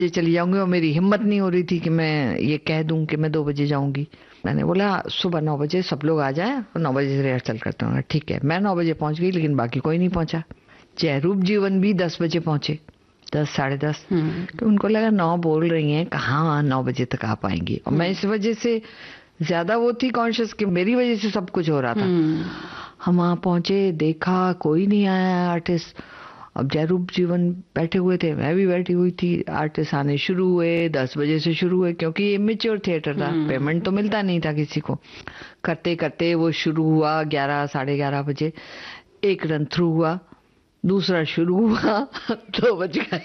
बजे चली जाऊंगी और मेरी हिम्मत नहीं हो रही थी कि मैं ये कह दूं कि मैं 2 बजे जाऊंगी। मैंने बोला सुबह 9 बजे सब लोग आ जाएं और 9 बजे से रिहर्सल करते हैं। ठीक है, मैं 9 बजे पहुंच गई, लेकिन बाकी कोई नहीं पहुंचा। जयरूप जीवन भी 10 बजे पहुंचे, 10 साढ़े 10। तो उनको लगा 9 बोल रही हैं, कहाँ 9 बजे तक आ पाएंगी। और मैं इस वजह से ज्यादा वो थी कॉन्शियस कि मेरी वजह से सब कुछ हो रहा था। हम वहां पहुंचे, देखा कोई नहीं आया आर्टिस्ट। अब जयरूप जीवन बैठे हुए थे, मैं भी बैठी हुई थी। आर्टिस्ट आने शुरू हुए, 10 बजे से शुरू हुए, क्योंकि ये मैच्योर थिएटर था, पेमेंट तो मिलता नहीं था किसी को। करते करते वो शुरू हुआ 11 साढ़े 11 बजे। एक रन थ्रू हुआ, दूसरा शुरू हुआ, 2 बज गए।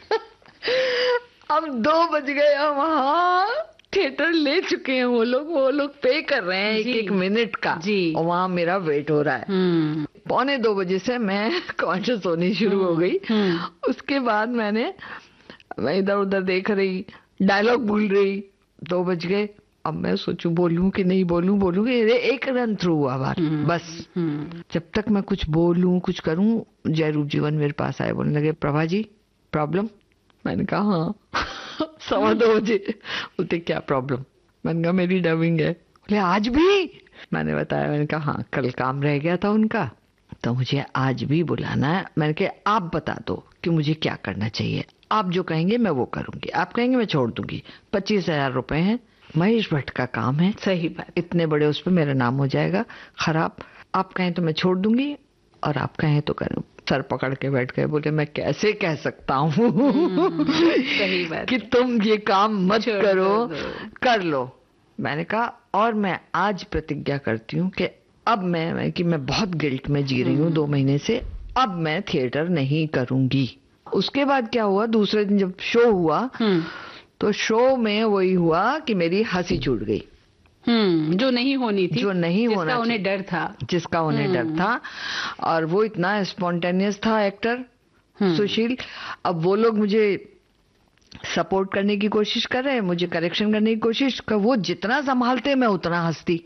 अब 2 बज गए, वहां थिएटर ले चुके हैं वो लोग पे कर रहे हैं एक एक मिनट का जी। और वहां मेरा वेट हो रहा है। 1:45 बजे से मैं कॉन्शियस होनी शुरू हो गई। उसके बाद मैं इधर उधर देख रही, डायलॉग भूल रही। 2 बज गए। अब मैं सोचूं बोलूं कि नहीं बोलूं कि एक रन थ्रू हुआ बार बस। जब तक मैं कुछ बोलूं कुछ करूं, जयरूप जीवन मेरे पास आए, बोलने लगे प्रभा जी प्रॉब्लम। मैंने कहा हाँ। 2:15 बजे। बोलते क्या प्रॉब्लम? मैंने कहा मेरी डबिंग है। बोले आज भी? मैंने बताया, मैंने कहा हाँ कल काम रह गया था उनका, तो मुझे आज भी बुलाना है। मैंने कहा आप बता दो कि मुझे क्या करना चाहिए, आप जो कहेंगे मैं वो करूंगी, आप कहेंगे मैं छोड़ दूंगी। 25,000 रुपए हैं, महेश भट्ट का काम है। सही बात, इतने बड़े उस पर मेरा नाम हो जाएगा खराब। आप कहें तो मैं छोड़ दूंगी और आप कहें तो करूं। सर पकड़ के बैठ गए। बोले मैं कैसे कह सकता हूँ सही बात कि तुम ये काम मत करो, कर लो। मैंने कहा और मैं आज प्रतिज्ञा करती हूँ कि अब मैं बहुत गिल्ट में जी रही हूँ 2 महीने से, अब मैं थिएटर नहीं करूंगी। उसके बाद क्या हुआ, दूसरे दिन जब शो हुआ तो शो में वही हुआ कि मेरी हंसी छूट गई। जो नहीं होनी थी, जो नहीं होना, जिसका उन्हें डर था, जिसका उन्हें डर था। और वो इतना स्पॉन्टेनियस था एक्टर सुशील। अब वो लोग मुझे सपोर्ट करने की कोशिश कर रहे हैं, मुझे करेक्शन करने की कोशिश कर, वो जितना संभालते मैं उतना हंसती।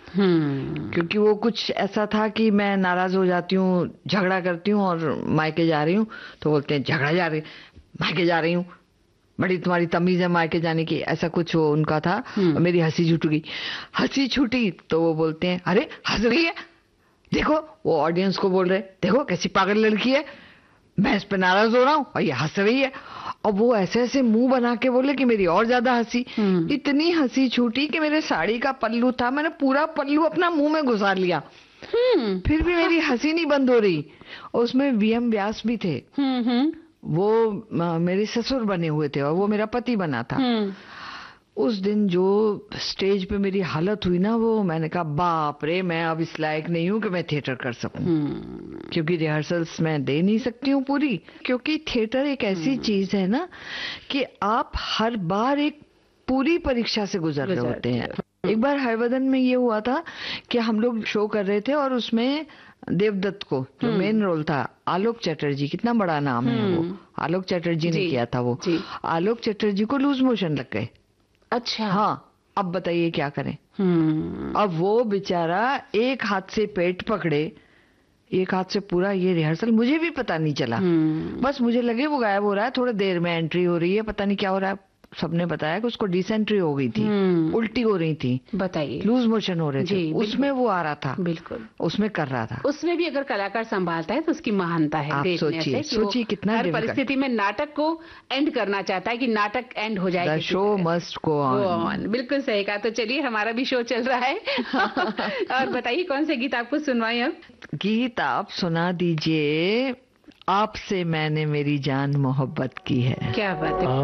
क्योंकि वो कुछ ऐसा था कि मैं नाराज हो जाती हूँ, झगड़ा करती हूँ और मायके जा रही हूँ तो बोलते हैं झगड़ा जा रही, मायके जा रही हूँ, बड़ी तुम्हारी तमीज है मायके जाने की, ऐसा कुछ वो उनका था। और मेरी हंसी छूट गई। हंसी छूटी तो वो बोलते हैं अरे हंस रही है देखो, वो ऑडियंस को बोल रहे देखो कैसी पागल लड़की है, मैं इस पे नाराज हो रहा हूँ और ये हंस रही है। और वो ऐसे ऐसे मुंह बना के बोले कि मेरी और ज्यादा हंसी। इतनी हंसी छूटी कि मेरे साड़ी का पल्लू था, मैंने पूरा पल्लू अपना मुंह में घुसा लिया। फिर भी मेरी हंसी नहीं बंद हो रही। और उसमें वीएम व्यास भी थे। वो मेरे ससुर बने हुए थे और वो मेरा पति बना था। उस दिन जो स्टेज पे मेरी हालत हुई ना, वो मैंने कहा बाप रे, मैं अब इस लायक नहीं हूं कि मैं थिएटर कर सकूं। क्योंकि रिहर्सल्स मैं दे नहीं सकती हूँ पूरी, क्योंकि थिएटर एक ऐसी चीज है ना कि आप हर बार एक पूरी परीक्षा से गुजर रहे होते हैं। एक बार हरवदन में ये हुआ था कि हम लोग शो कर रहे थे और उसमें देवदत्त को जो मेन रोल था, आलोक चैटर्जी, कितना बड़ा नाम है वो, आलोक चैटर्जी ने किया था वो। आलोक चैटर्जी को लूज मोशन लग गए। अच्छा हाँ, अब बताइए क्या करें। अब वो बेचारा एक हाथ से पेट पकड़े, एक हाथ से पूरा ये रिहर्सल, मुझे भी पता नहीं चला। बस मुझे लगे वो गायब हो रहा है, थोड़ी देर में एंट्री हो रही है, पता नहीं क्या हो रहा है। सबने बताया कि उसको डिसेंट्री हो गई थी, उल्टी हो रही थी, बताइए लूज मोशन हो रहे थे, उसमें वो आ रहा था, बिल्कुल उसमें कर रहा था। उसमें भी अगर कलाकार संभालता है तो उसकी महानता है। आप सोचिए कितना हर परिस्थिति में नाटक को एंड करना चाहता है कि नाटक एंड हो जाए, शो मस्ट गो ऑन। बिल्कुल सही कहा। तो चलिए हमारा भी शो चल रहा है और बताइए कौन से गीत आपको सुनवाएं अब? गीत आप सुना दीजिए, आपसे मैंने मेरी जान मोहब्बत की है। क्या बात है।